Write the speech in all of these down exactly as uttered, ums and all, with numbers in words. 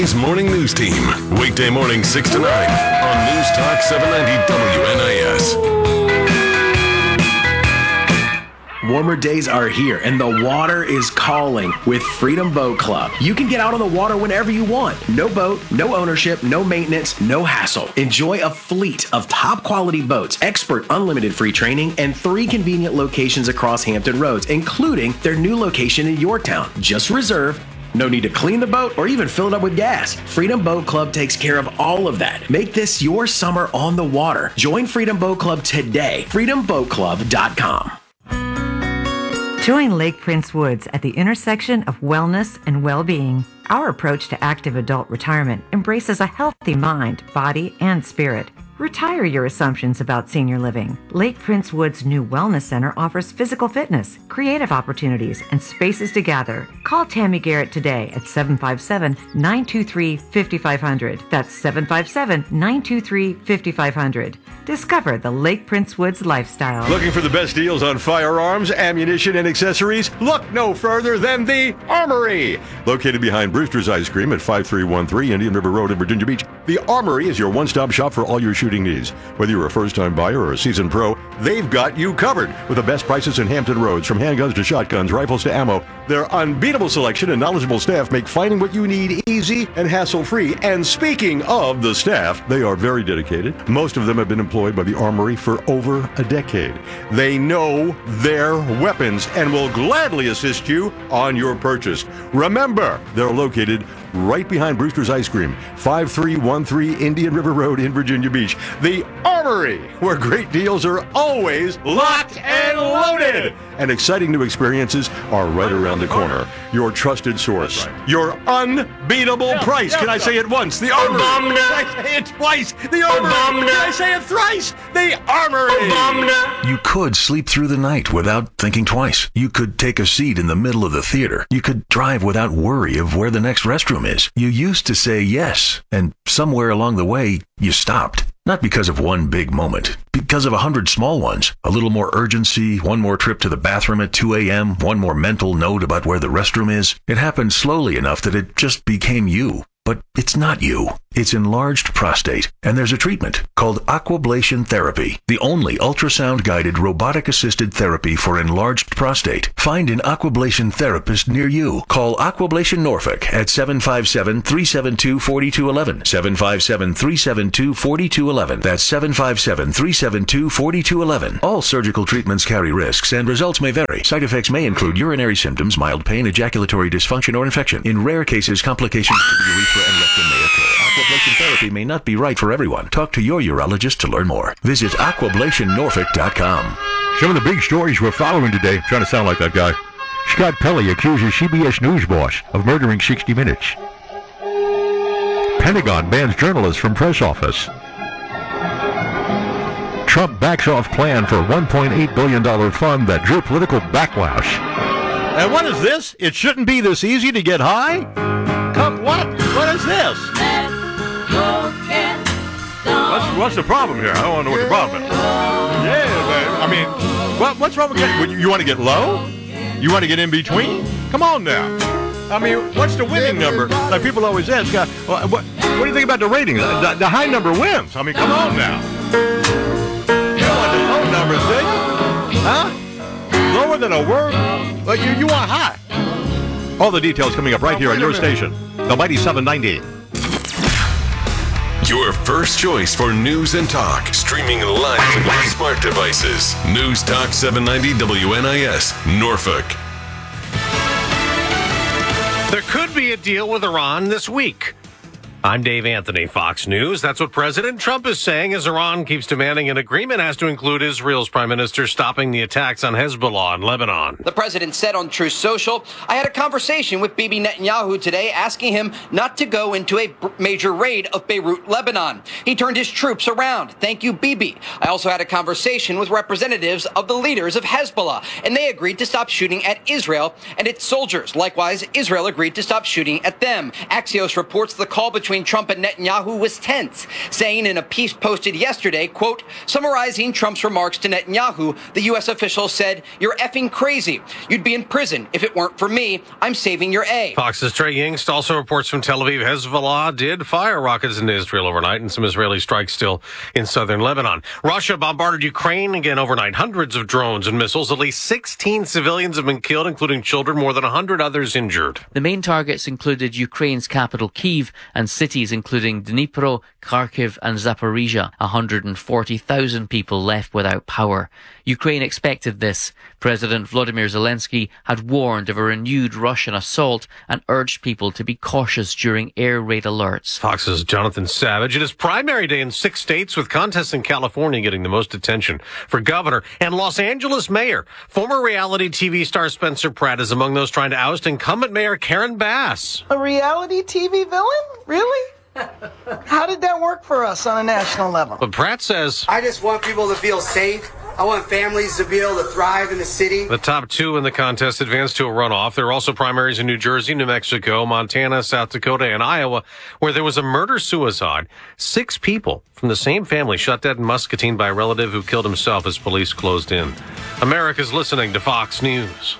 Today's morning news team. Weekday morning six to nine on News Talk seven ninety W N I S. Warmer days are here and the water is calling with Freedom Boat Club. You can get out on the water whenever you want. No boat, no ownership, no maintenance, no hassle. Enjoy a fleet of top quality boats, expert unlimited free training, and three convenient locations across Hampton Roads, including their new location in Yorktown. Just reserve. No need to clean the boat or even fill it up with gas. Freedom Boat Club takes care of all of that. Make this your summer on the water. Join Freedom Boat Club today. freedom boat club dot com. Join Lake Prince Woods at the intersection of wellness and well-being. Our approach to active adult retirement embraces a healthy mind, body, and spirit. Retire your assumptions about senior living. Lake Prince Woods' new wellness center offers physical fitness, creative opportunities, and spaces to gather. Call Tammy Garrett today at seven five seven, nine two three, five five zero zero. That's seven five seven, nine two three, five five zero zero. Discover the Lake Prince Woods lifestyle. Looking for the best deals on firearms, ammunition, and accessories? Look no further than the Armory. Located behind Brewster's Ice Cream at five three one three Indian River Road in Virginia Beach, the Armory is your one-stop shop for all your shooting needs. Whether you're a first-time buyer or a seasoned pro, they've got you covered with the best prices in Hampton Roads. From handguns to shotguns, rifles to ammo, their unbeatable selection and knowledgeable staff make finding what you need easy and hassle-free. And speaking of the staff, they are very dedicated. Most of them have been employed by the Armory for over a decade. They know their weapons and will gladly assist you on your purchase. Remember, they're located right behind Brewster's Ice Cream, five three one three Indian River Road in Virginia Beach. The Armory, where great deals are always locked and loaded. And exciting new experiences are right around the corner. Your trusted source. Your unbeatable price. Can I say it once? The Armory. Can I say it twice? The Armory. Can I say it thrice? The Armory. You could sleep through the night without thinking twice. You could take a seat in the middle of the theater. You could drive without worry of where the next restroom is. You used to say yes, and somewhere along the way, you stopped. Not because of one big moment, because of a hundred small ones. A little more urgency, one more trip to the bathroom at two a.m., one more mental note about where the restroom is. It happened slowly enough that it just became you. But it's not you. It's enlarged prostate, and there's a treatment called aquablation therapy, the only ultrasound-guided robotic-assisted therapy for enlarged prostate. Find an aquablation therapist near you. Call Aquablation Norfolk at seven five seven, three seven two, four two one one, seven five seven, three seven two, four two one one. That's seven five seven, three seven two, four two one one. All surgical treatments carry risks, and results may vary. Side effects may include urinary symptoms, mild pain, ejaculatory dysfunction, or infection. In rare cases, complications to the urethra and rectum may occur. Aquablation therapy may not be right for everyone. Talk to your urologist to learn more. Visit aquablation norfolk dot com. Some of the big stories we're following today, trying to sound like that guy. Scott Pelley accuses C B S News boss of murdering sixty minutes. Pentagon bans journalists from press office. Trump backs off plan for one point eight billion dollars fund that drew political backlash. And what is this? It shouldn't be this easy to get high? Come, what? What is this? What's, what's the problem here? I don't want to know what the problem is. Yeah, man. I mean, what, what's wrong with getting... You, you want to get low? You want to get in between? Come on now. I mean, what's the winning number? Like people always ask, uh, what, what do you think about the rating? The, the high number wins. I mean, come on now. You don't want the low numbers, do you? Huh? Lower than a word? Well, you, you want high. All the details coming up right here on your station, the Mighty seven ninety. Your first choice for news and talk, streaming live on your smart devices. News Talk seven ninety W N I S, Norfolk. There could be a deal with Iran this week. I'm Dave Anthony, Fox News. That's what President Trump is saying as Iran keeps demanding an agreement has to include Israel's prime minister stopping the attacks on Hezbollah in Lebanon. The president said on Truth Social, I had a conversation with Bibi Netanyahu today asking him not to go into a major raid of Beirut, Lebanon. He turned his troops around. Thank you, Bibi. I also had a conversation with representatives of the leaders of Hezbollah, and they agreed to stop shooting at Israel and its soldiers. Likewise, Israel agreed to stop shooting at them. Axios reports the call between between Trump and Netanyahu was tense, saying in a piece posted yesterday, quote, summarizing Trump's remarks to Netanyahu, the U S official said, "You're effing crazy. You'd be in prison if it weren't for me. I'm saving your A." Fox's Trey Yingst also reports from Tel Aviv, Hezbollah did fire rockets into Israel overnight, and some Israeli strikes still in southern Lebanon. Russia bombarded Ukraine again overnight. Hundreds of drones and missiles. At least sixteen civilians have been killed, including children, more than one hundred others injured. The main targets included Ukraine's capital Kyiv and cities including Dnipro, Kharkiv and Zaporizhia. one hundred forty thousand people left without power. Ukraine expected this. President Volodymyr Zelensky had warned of a renewed Russian assault and urged people to be cautious during air raid alerts. Fox's Jonathan Savage. It is primary day in six states, with contests in California getting the most attention. For governor and Los Angeles mayor, former reality T V star Spencer Pratt is among those trying to oust incumbent mayor Karen Bass. A reality T V villain? Really? How did that work for us on a national level? But Pratt says, I just want people to feel safe. I want families to be able to thrive in the city. The top two in the contest advanced to a runoff. There are also primaries in New Jersey, New Mexico, Montana, South Dakota, and Iowa, where there was a murder-suicide. Six people from the same family shot dead in Muscatine by a relative who killed himself as police closed in. America's listening to Fox News.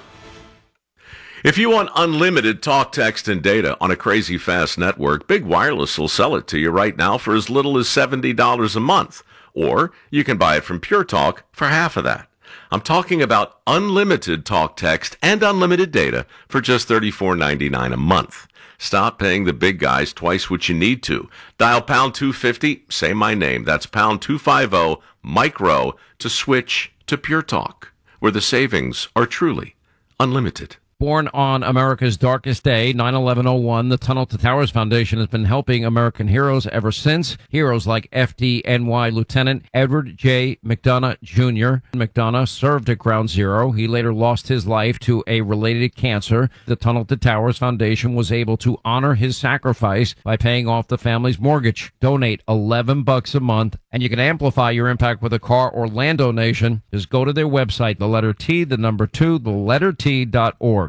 If you want unlimited talk, text, and data on a crazy fast network, Big Wireless will sell it to you right now for as little as seventy dollars a month. Or you can buy it from Pure Talk for half of that. I'm talking about unlimited talk, text, and unlimited data for just thirty-four ninety-nine a month. Stop paying the big guys twice what you need to. Dial pound two fifty, say my name. That's pound two fifty, micro, to switch to Pure Talk, where the savings are truly unlimited. Born on America's darkest day, nine eleven oh one, the Tunnel to Towers Foundation has been helping American heroes ever since. Heroes like F D N Y Lieutenant Edward J. McDonough Junior McDonough served at Ground Zero. He later lost his life to a related cancer. The Tunnel to Towers Foundation was able to honor his sacrifice by paying off the family's mortgage. Donate eleven bucks a month, and you can amplify your impact with a car or land donation. Just go to their website, the letter T, the number two, the letter T dot org.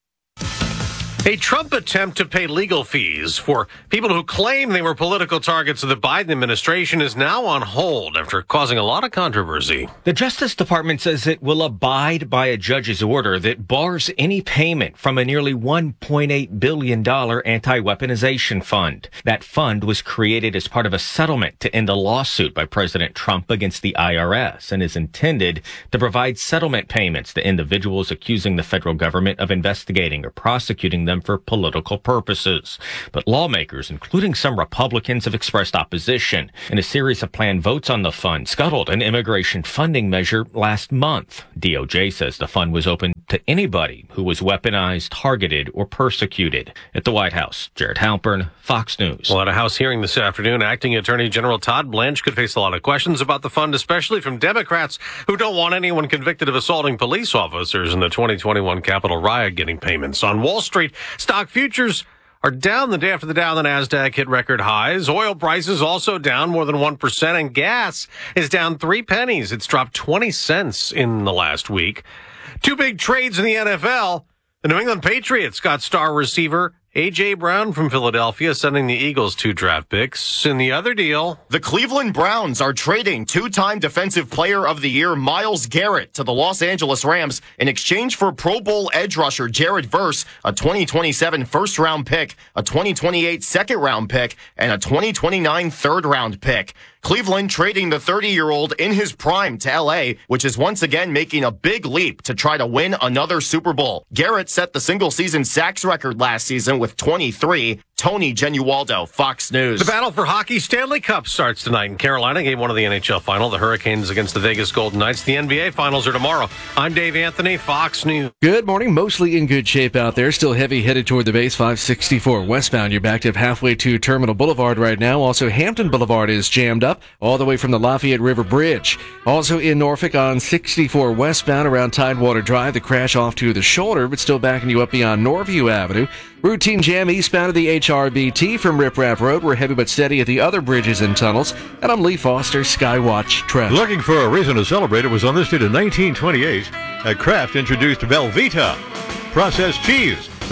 A Trump attempt to pay legal fees for people who claim they were political targets of the Biden administration is now on hold after causing a lot of controversy. The Justice Department says it will abide by a judge's order that bars any payment from a nearly one point eight billion dollars anti-weaponization fund. That fund was created as part of a settlement to end a lawsuit by President Trump against the I R S and is intended to provide settlement payments to individuals accusing the federal government of investigating or prosecuting them for political purposes. But lawmakers, including some Republicans, have expressed opposition. In a series of planned votes on the fund, scuttled an immigration funding measure last month. D O J says the fund was open to anybody who was weaponized, targeted, or persecuted. At the White House, Jared Halpern, Fox News. Well, at a House hearing this afternoon, Acting Attorney General Todd Blanche could face a lot of questions about the fund, especially from Democrats who don't want anyone convicted of assaulting police officers in the twenty twenty-one Capitol riot getting payments. On Wall Street, stock futures are down the day after the Dow and the NASDAQ hit record highs. Oil prices also down more than one percent, and gas is down three pennies. It's dropped twenty cents in the last week. Two big trades in the N F L. The New England Patriots got star receiver A J. Brown from Philadelphia, sending the Eagles two draft picks. In the other deal, the Cleveland Browns are trading two-time Defensive Player of the Year Myles Garrett to the Los Angeles Rams in exchange for Pro Bowl edge rusher Jared Verse, a twenty twenty-seven first-round pick, a twenty twenty-eight second-round pick, and a twenty twenty-nine third-round pick. Cleveland trading the thirty-year-old in his prime to L A, which is once again making a big leap to try to win another Super Bowl. Garrett set the single-season sacks record last season with twenty-three. Tony Genualdo, Fox News. The battle for hockey Stanley Cup starts tonight in Carolina. Game one of the N H L final. The Hurricanes against the Vegas Golden Knights. The N B A finals are tomorrow. I'm Dave Anthony, Fox News. Good morning. Mostly in good shape out there. Still heavy headed toward the base. five sixty-four westbound. You're backed up halfway to Terminal Boulevard right now. Also, Hampton Boulevard is jammed up all the way from the Lafayette River Bridge. Also in Norfolk on sixty-four westbound around Tidewater Drive. The crash off to the shoulder, but still backing you up beyond Norview Avenue. Routine jam eastbound of the H R B T from Rip Rap Road. We're heavy but steady at the other bridges and tunnels. And I'm Lee Foster, Skywatch Traffic. Looking for a reason to celebrate, it was on this date in nineteen twenty-eight that Kraft introduced Velveeta processed cheese.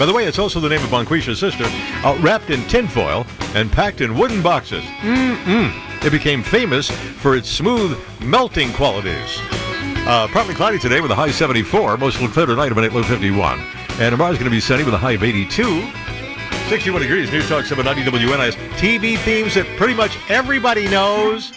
By the way, it's also the name of Bonquisha's sister, uh, wrapped in tinfoil and packed in wooden boxes. Mm-mm. It became famous for its smooth melting qualities. Uh, partly cloudy today with a high seventy-four. Mostly clear tonight, about low fifty-one. And tomorrow's going to be sunny with a high of eighty-two. sixty-one degrees. News Talk seven ninety W N I S. T V themes that pretty much everybody knows.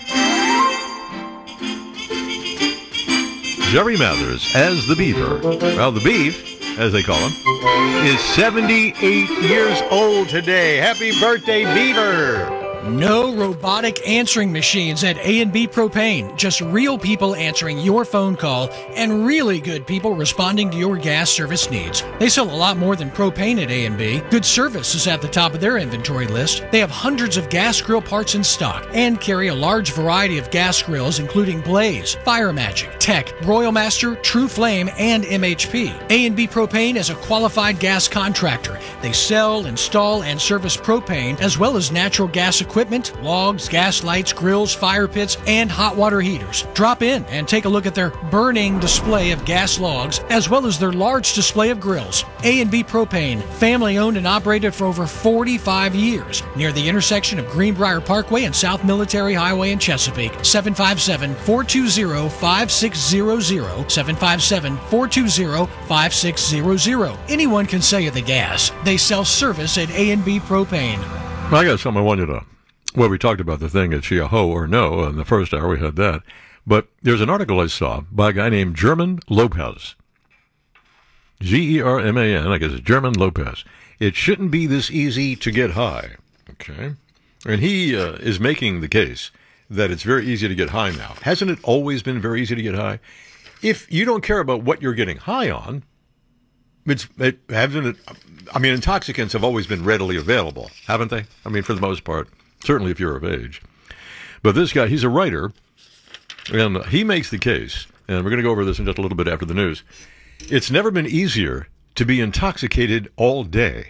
Jerry Mathers as the Beaver. Well, the Beef, as they call him, is seventy-eight years old today. Happy birthday, Beaver! No robotic answering machines at A and B Propane. Just real people answering your phone call and really good people responding to your gas service needs. They sell a lot more than propane at A and B. Good service is at the top of their inventory list. They have hundreds of gas grill parts in stock and carry a large variety of gas grills including Blaze, Fire Magic, Tech, Royal Master, True Flame, and M H P. A and B Propane is a qualified gas contractor. They sell, install, and service propane as well as natural gas equipment. Equipment, logs, gas lights, grills, fire pits, and hot water heaters. Drop in and take a look at their burning display of gas logs, as well as their large display of grills. A and B Propane, family owned and operated for over forty-five years, near the intersection of Greenbrier Parkway and South Military Highway in Chesapeake. seven five seven, four two zero, five six zero zero, seven five seven, four two zero, five six zero zero. Anyone can sell you the gas. They sell service at A and B Propane. I got something I want you to know. Well, we talked about the thing, is she a hoe or no? In the first hour, we had that. But there's an article I saw by a guy named German Lopez. G E R M A N, I guess it's German Lopez. It shouldn't be this easy to get high. Okay? And he uh, is making the case that it's very easy to get high now. Hasn't it always been very easy to get high? If you don't care about what you're getting high on, it's, it, haven't it, I mean, intoxicants have always been readily available, haven't they? I mean, for the most part. Certainly if you're of age. But this guy, he's a writer, and he makes the case, and we're going to go over this in just a little bit after the news. It's never been easier to be intoxicated all day.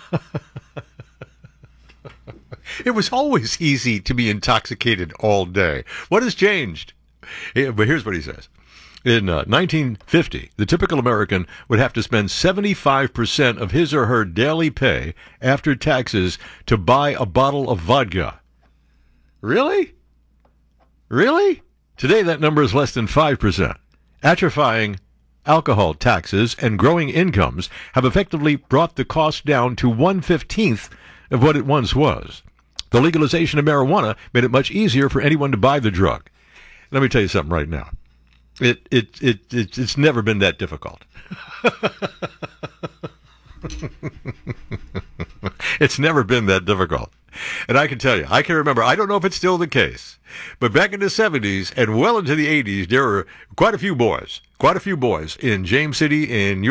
It was always easy to be intoxicated all day. What has changed? But here's what he says. In uh, nineteen fifty, the typical American would have to spend seventy-five percent of his or her daily pay after taxes to buy a bottle of vodka. Really? Really? Today that number is less than five percent. Atrophying alcohol taxes and growing incomes have effectively brought the cost down to one fifteenth of what it once was. The legalization of marijuana made it much easier for anyone to buy the drug. Let me tell you something right now. It it it, it it's never been that difficult. It's never been that difficult. And I can tell you, I can remember, I don't know if it's still the case, but back in the seventies and well into the eighties, there were quite a few boys, quite a few boys in James City, in